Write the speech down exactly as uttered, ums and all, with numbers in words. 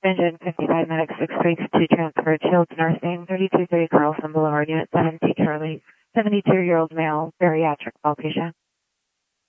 Engine fifty-five Medic six three two transferred Shields Nursing thirty-two thirty Carlson Boulevard Unit seven T Charlie seventy-two-year-old male bariatric outpatient.